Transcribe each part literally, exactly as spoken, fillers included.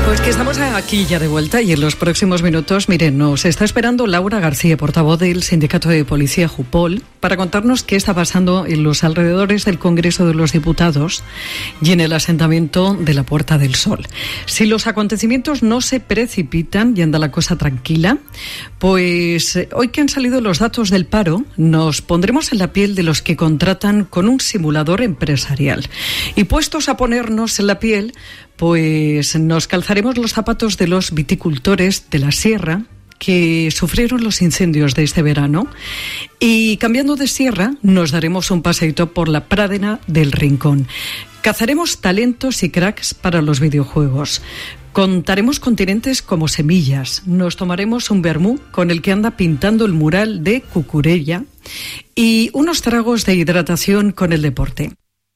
Pues que estamos aquí ya de vuelta y en los próximos minutos, miren, nos está esperando Laura García, portavoz del Sindicato de Policía Jupol, para contarnos qué está pasando en los alrededores del Congreso de los Diputados y en el asentamiento de la Puerta del Sol. Si los acontecimientos no se precipitan y anda la cosa tranquila, pues hoy que han salido los datos del paro, nos pondremos en la piel de los que contratan con un simulador empresarial. Y puestos a ponernos en la piel, pues nos calzaremos los zapatos de los viticultores de la sierra que sufrieron los incendios de este verano y, cambiando de sierra, nos daremos un paseíto por la pradera del Rincón. Cazaremos talentos y cracks para los videojuegos. Contaremos continentes como semillas. Nos tomaremos un vermú con el que anda pintando el mural de Cucurella y unos tragos de hidratación con el deporte.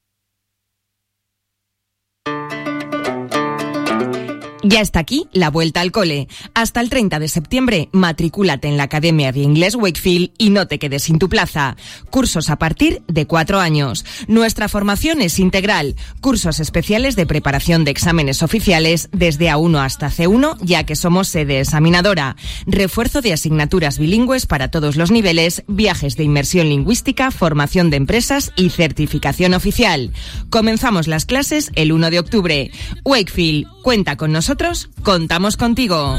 Ya está aquí la vuelta al cole. Hasta el treinta de septiembre, matricúlate en la Academia de Inglés Wakefield y no te quedes sin tu plaza. Cursos a partir de cuatro años. Nuestra formación es integral. Cursos especiales de preparación de exámenes oficiales desde A uno hasta C uno, ya que somos sede examinadora. Refuerzo de asignaturas bilingües para todos los niveles, viajes de inmersión lingüística, formación de empresas y certificación oficial. Comenzamos las clases el uno de octubre. Wakefield, cuenta con nosotros. Nosotros contamos contigo.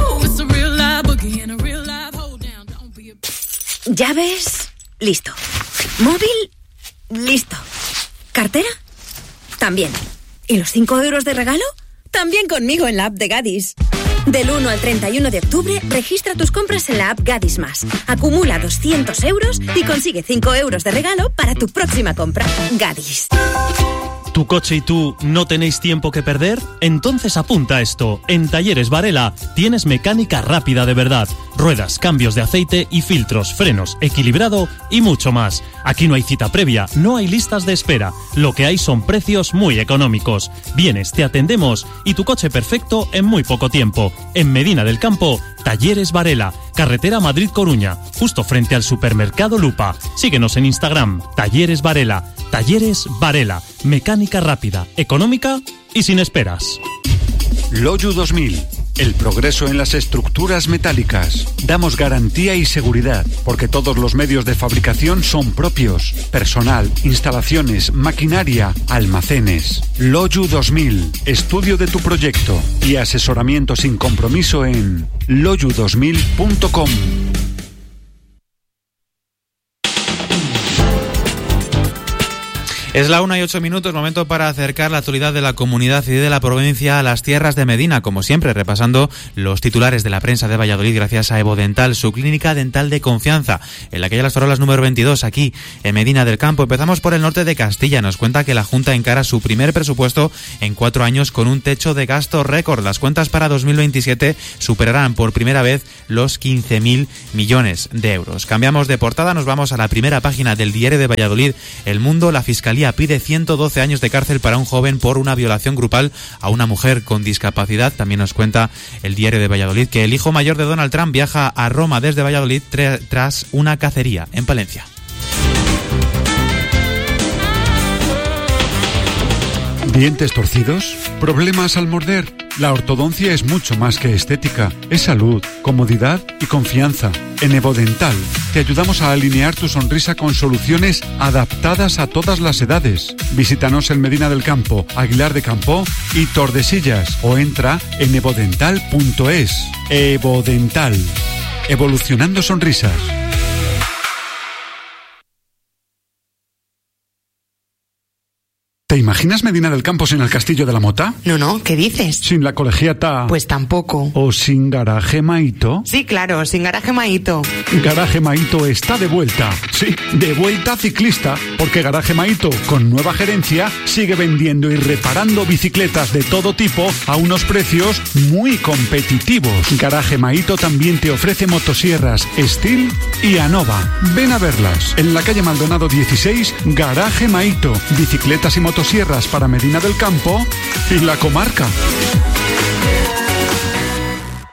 Llaves, listo. Móvil, listo. ¿Cartera? También. ¿Y los cinco euros de regalo? También conmigo en la app de Gadis. Del uno al treinta y uno de octubre, registra tus compras en la app Gadis Más. Acumula doscientos euros y consigue cinco euros de regalo para tu próxima compra. Gadis. ¿Tu coche y tú no tenéis tiempo que perder? Entonces apunta a esto. En Talleres Varela tienes mecánica rápida de verdad. Ruedas, cambios de aceite y filtros, frenos, equilibrado y mucho más. Aquí no hay cita previa, no hay listas de espera. Lo que hay son precios muy económicos. Vienes, te atendemos y tu coche perfecto en muy poco tiempo. En Medina del Campo, Talleres Varela, carretera Madrid-Coruña, justo frente al supermercado Lupa. Síguenos en Instagram, Talleres Varela. Talleres Varela, mecánica rápida, económica y sin esperas. Loyu dos mil, el progreso en las estructuras metálicas. Damos garantía y seguridad, porque todos los medios de fabricación son propios. Personal, instalaciones, maquinaria, almacenes. Loyu dos mil, estudio de tu proyecto y asesoramiento sin compromiso en loyu dos mil punto com. Es la una y ocho minutos, momento para acercar la actualidad de la comunidad y de la provincia a las tierras de Medina, como siempre, repasando los titulares de la prensa de Valladolid gracias a Evo Dental, su clínica dental de confianza, en la calle Las Farolas número veintidós, aquí en Medina del Campo. Empezamos por el norte de Castilla. Nos cuenta que la Junta encara su primer presupuesto en cuatro años con un techo de gasto récord. Las cuentas para dos mil veintisiete superarán por primera vez los quince mil millones de euros. Cambiamos de portada, nos vamos a la primera página del diario de Valladolid, El Mundo. La Fiscalía pide ciento doce años de cárcel para un joven por una violación grupal a una mujer con discapacidad. También nos cuenta el diario de Valladolid que el hijo mayor de Donald Trump viaja a Roma desde Valladolid tra- tras una cacería en Palencia. ¿Dientes torcidos? ¿Problemas al morder? La ortodoncia es mucho más que estética. Es salud, comodidad y confianza. En Evo Dental te ayudamos a alinear tu sonrisa con soluciones adaptadas a todas las edades. Visítanos en Medina del Campo, Aguilar de Campoo y Tordesillas o entra en evodental punto es. Evo Dental. Evolucionando sonrisas. ¿Te imaginas Medina del Campo sin el Castillo de la Mota? No, no, ¿qué dices? ¿Sin la colegiata? Pues tampoco. ¿O sin Garaje Maito? Sí, claro, sin Garaje Maito. Garaje Maito está de vuelta. Sí, de vuelta ciclista, porque Garaje Maito, con nueva gerencia, sigue vendiendo y reparando bicicletas de todo tipo a unos precios muy competitivos. Garaje Maito también te ofrece motosierras Steel y Anova. Ven a verlas. En la calle Maldonado dieciséis, Garaje Maito. Bicicletas y motosierras Motosierras para Medina del Campo y la comarca.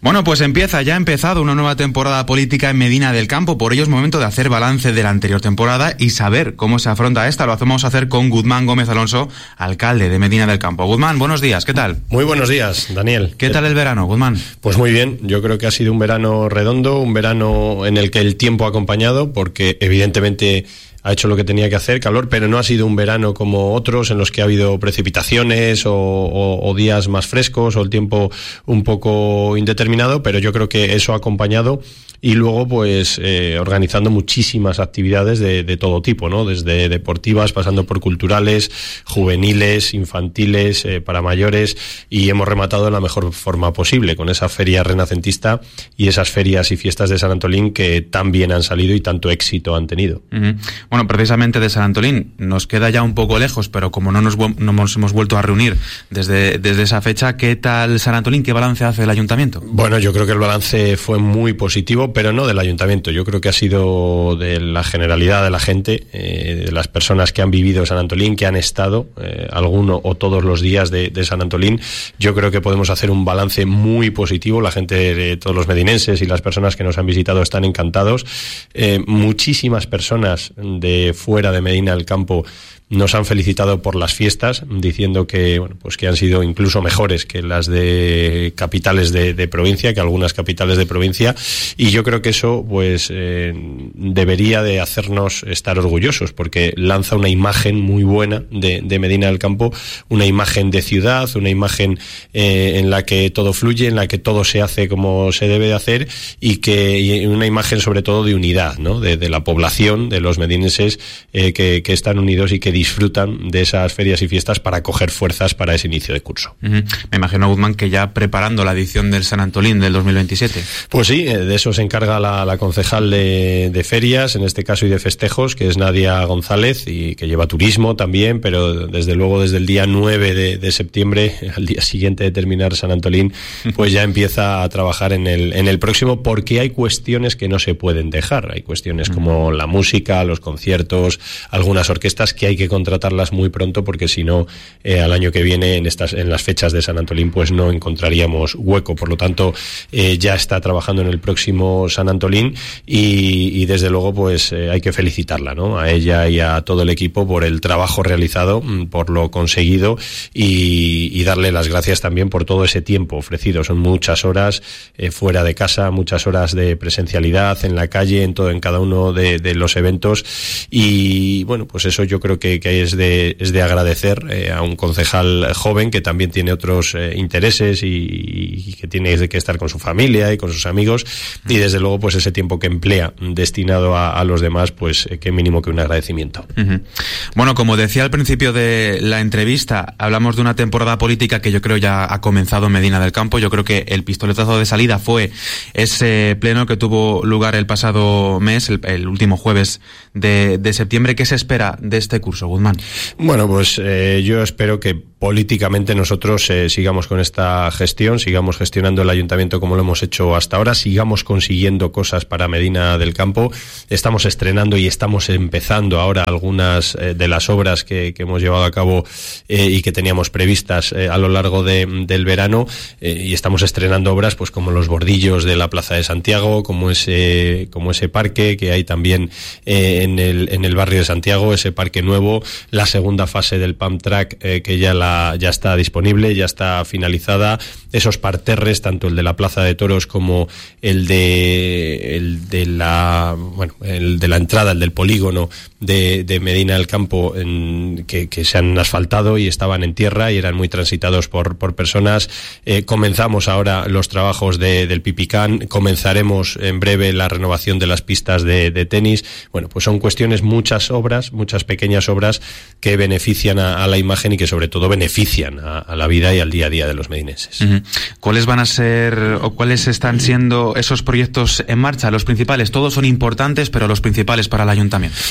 Bueno, pues empieza, ya ha empezado una nueva temporada política en Medina del Campo. Por ello es momento de hacer balance de la anterior temporada y saber cómo se afronta esta. Lo hacemos hacer con Guzmán Gómez Alonso, alcalde de Medina del Campo. Guzmán, buenos días, ¿qué tal? Muy buenos días, Daniel. ¿Qué tal el verano, Guzmán? Pues muy bien, yo creo que ha sido un verano redondo, un verano en el que el tiempo ha acompañado, porque evidentemente ha hecho lo que tenía que hacer, calor, pero no ha sido un verano como otros en los que ha habido precipitaciones o, o, o días más frescos o el tiempo un poco indeterminado, pero yo creo que eso ha acompañado y luego pues eh, organizando muchísimas actividades de, de todo tipo, ¿no? Desde deportivas, pasando por culturales, juveniles, infantiles, eh, para mayores, y hemos rematado de la mejor forma posible con esa feria renacentista y esas ferias y fiestas de San Antolín que tan bien han salido y tanto éxito han tenido. Uh-huh. Bueno, precisamente de San Antolín nos queda ya un poco lejos, pero como no nos, no nos hemos vuelto a reunir desde, desde esa fecha, ¿qué tal San Antolín? ¿Qué balance hace el ayuntamiento? Bueno, yo creo que el balance fue muy positivo, pero no del ayuntamiento. Yo creo que ha sido de la generalidad de la gente, eh, de las personas que han vivido San Antolín, que han estado eh, alguno o todos los días de, de San Antolín. Yo creo que podemos hacer un balance muy positivo. La gente, de todos los medinenses y las personas que nos han visitado están encantados. Eh, muchísimas personas de fuera de Medina del Campo nos han felicitado por las fiestas, diciendo que bueno, pues que han sido incluso mejores que las de capitales de, de provincia, que algunas capitales de provincia, y yo creo que eso pues eh, debería de hacernos estar orgullosos, porque lanza una imagen muy buena de, de Medina del Campo, una imagen de ciudad, una imagen eh, en la que todo fluye, en la que todo se hace como se debe de hacer, y que y una imagen sobre todo de unidad, ¿no? De, de la población, de los medinenses eh, que, que están unidos y que disfrutan de esas ferias y fiestas para coger fuerzas para ese inicio de curso. Uh-huh. Me imagino, Guzmán, que ya preparando la edición del San Antolín del dos mil veintisiete. Pues sí, de eso se encarga la, la concejal de, de ferias, en este caso, y de festejos, que es Nadia González, y que lleva turismo también, pero desde luego desde el día nueve de, de septiembre, al día siguiente de terminar San Antolín, pues ya empieza a trabajar en el, en el próximo, porque hay cuestiones que no se pueden dejar. Hay cuestiones uh-huh. como la música, los conciertos, algunas orquestas que hay que contratarlas muy pronto, porque si no, eh, al año que viene, en estas en las fechas de San Antolín, pues no encontraríamos hueco. Por lo tanto, eh, ya está trabajando en el próximo San Antolín y, y desde luego, pues eh, hay que felicitarla, ¿no? A ella y a todo el equipo por el trabajo realizado, por lo conseguido, y, y darle las gracias también por todo ese tiempo ofrecido. Son muchas horas eh, fuera de casa, muchas horas de presencialidad en la calle, en todo, en cada uno de, de los eventos, y bueno, pues eso yo creo que que es de, es de agradecer eh, a un concejal joven que también tiene otros eh, intereses y, y que tiene que estar con su familia y con sus amigos, y desde luego pues ese tiempo que emplea destinado a, a los demás, pues eh, qué mínimo que un agradecimiento. Uh-huh. Bueno, como decía al principio de la entrevista, hablamos de una temporada política que yo creo ya ha comenzado en Medina del Campo. Yo creo que el pistoletazo de salida fue ese pleno que tuvo lugar el pasado mes, el, el último jueves de, de septiembre. ¿Qué se espera de este curso, Guzmán? Bueno, pues eh, yo espero que políticamente nosotros eh, sigamos con esta gestión, sigamos gestionando el ayuntamiento como lo hemos hecho hasta ahora, sigamos consiguiendo cosas para Medina del Campo. Estamos estrenando y estamos empezando ahora algunas eh, de las obras que, que hemos llevado a cabo eh, y que teníamos previstas eh, a lo largo de, del verano, eh, y estamos estrenando obras pues como los bordillos de la Plaza de Santiago, como ese como ese parque que hay también eh, en el en el barrio de Santiago, ese parque nuevo, la segunda fase del Pump Track eh, que ya la ya está disponible, ya está finalizada, esos parterres, tanto el de la Plaza de Toros como el de el de la bueno el de la entrada, el del polígono de, de Medina del Campo, en, que, que se han asfaltado y estaban en tierra y eran muy transitados por, por personas. Eh, comenzamos ahora los trabajos de, del Pipicán, comenzaremos en breve la renovación de las pistas de, de tenis. Bueno, pues son cuestiones, muchas obras, muchas pequeñas obras que benefician a, a la imagen y que sobre todo benefician a, a la vida y al día a día de los medinenses. Uh-huh. ¿Cuáles van a ser o cuáles están siendo esos proyectos en marcha, los principales? Todos son importantes, pero los principales para el ayuntamiento. Bueno, yo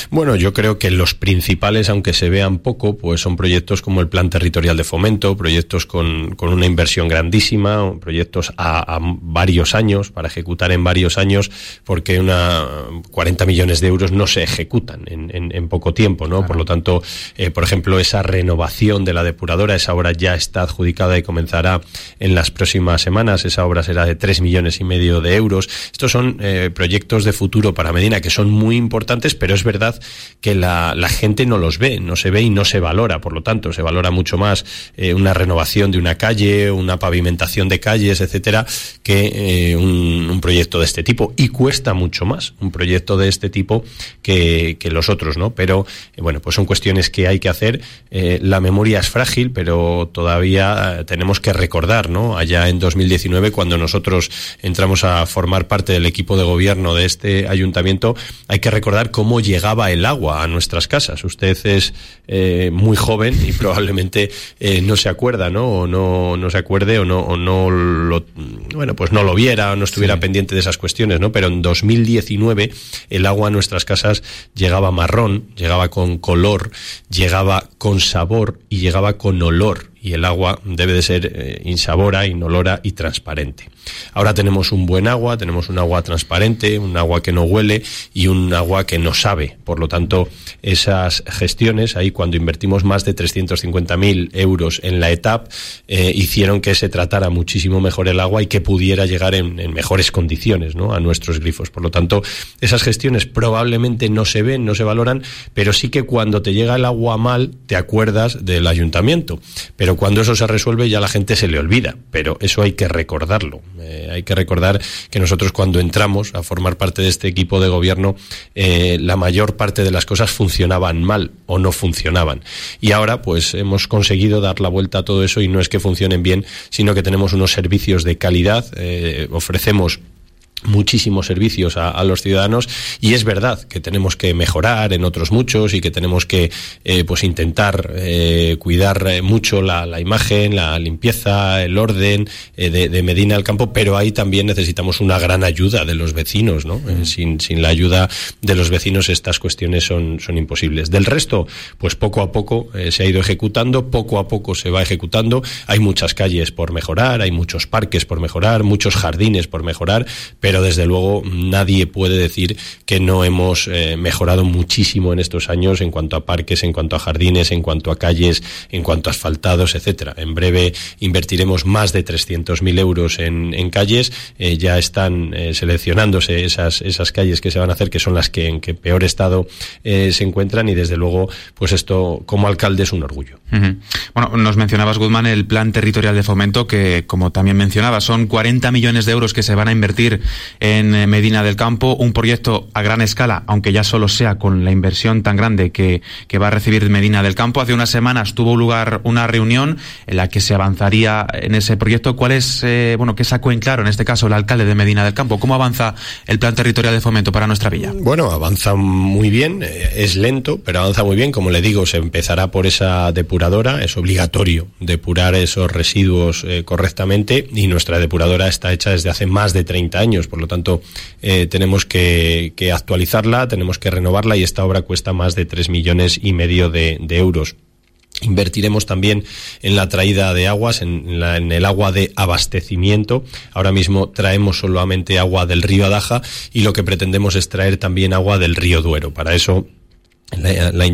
yo creo que los principales, aunque se vean poco, pues son proyectos como el Plan Territorial de Fomento, proyectos con, con una inversión grandísima, proyectos a, a varios años, para ejecutar en varios años, porque una cuarenta millones de euros no se ejecutan en, en, en poco tiempo, ¿no? Claro. Por lo tanto, eh, por ejemplo, esa renovación de la depuradora, esa obra ya está adjudicada y comenzará en las próximas semanas. Esa obra será de tres millones y medio de euros. Estos son eh, proyectos de futuro para Medina que son muy importantes, pero es verdad que la, la gente no los ve, no se ve y no se valora. Por lo tanto, se valora mucho más eh, una renovación de una calle, una pavimentación de calles, etcétera, que eh, un, un proyecto de este tipo. Y cuesta mucho más un proyecto de este tipo que, que los otros, ¿no? Pero, eh, bueno, pues son cuestiones que hay que hacer. Eh, la memoria es frágil, pero todavía eh, tenemos que recordar, ¿no? Allá en dos mil diecinueve, cuando nosotros entramos a formar parte del equipo de gobierno de este ayuntamiento, hay que recordar cómo llegaba el agua a nuestras casas. Usted es eh, muy joven y probablemente eh, no se acuerda, ¿no? O no, no se acuerde o no, o no lo, bueno, pues no lo viera o no estuviera sí. pendiente de esas cuestiones, ¿no? Pero en dos mil diecinueve el agua a nuestras casas llegaba marrón, llegaba con color, llegaba con sabor y llegaba con olor. Y el agua debe de ser eh, insabora, inolora y transparente. Ahora tenemos un buen agua, tenemos un agua transparente, un agua que no huele y un agua que no sabe. Por lo tanto, esas gestiones, ahí cuando invertimos más de trescientos cincuenta mil euros en la E T A P, eh, hicieron que se tratara muchísimo mejor el agua y que pudiera llegar en, en mejores condiciones, ¿no? A nuestros grifos. Por lo tanto, esas gestiones probablemente no se ven, no se valoran, pero sí que cuando te llega el agua mal, te acuerdas del ayuntamiento. Pero cuando eso se resuelve ya la gente se le olvida, pero eso hay que recordarlo. Eh, hay que recordar que nosotros cuando entramos a formar parte de este equipo de gobierno, eh, la mayor parte de las cosas funcionaban mal o no funcionaban. Y ahora pues hemos conseguido dar la vuelta a todo eso y no es que funcionen bien, sino que tenemos unos servicios de calidad, eh, ofrecemos muchísimos servicios a, a los ciudadanos y es verdad que tenemos que mejorar en otros muchos y que tenemos que eh, pues intentar eh, cuidar mucho la, la imagen, la limpieza, el orden eh, de, de Medina del Campo, pero ahí también necesitamos una gran ayuda de los vecinos, ¿no? Eh, sin, sin la ayuda de los vecinos estas cuestiones son, son imposibles. Del resto, pues poco a poco eh, se ha ido ejecutando, poco a poco se va ejecutando. Hay muchas calles por mejorar, hay muchos parques por mejorar, muchos jardines por mejorar, pero desde luego nadie puede decir que no hemos eh, mejorado muchísimo en estos años en cuanto a parques, en cuanto a jardines, en cuanto a calles, en cuanto a asfaltados, etcétera. En breve invertiremos más de trescientos mil euros en, en calles, eh, ya están eh, seleccionándose esas, esas calles que se van a hacer, que son las que en que peor estado eh, se encuentran y desde luego pues esto como alcalde es un orgullo. Uh-huh. Bueno, nos mencionabas, Guzmán, el Plan Territorial de Fomento, que como también mencionabas, son cuarenta millones de euros que se van a invertir en Medina del Campo, un proyecto a gran escala, aunque ya solo sea con la inversión tan grande que, que va a recibir Medina del Campo. Hace unas semanas tuvo lugar una reunión en la que se avanzaría en ese proyecto. ¿Cuál es, eh, bueno, qué sacó en claro en este caso el alcalde de Medina del Campo? ¿Cómo avanza el Plan Territorial de Fomento para nuestra villa? Bueno, avanza muy bien, es lento, pero avanza muy bien. Como le digo, se empezará por esa depuradora, es obligatorio depurar esos residuos eh, correctamente y nuestra depuradora está hecha desde hace más de treinta años, por lo tanto eh, tenemos que, que actualizarla, tenemos que renovarla y esta obra cuesta más de tres millones y medio de, de euros. Invertiremos también en la traída de aguas, en, la, en el agua de abastecimiento. Ahora mismo traemos solamente agua del río Adaja y lo que pretendemos es traer también agua del río Duero. Para eso la, la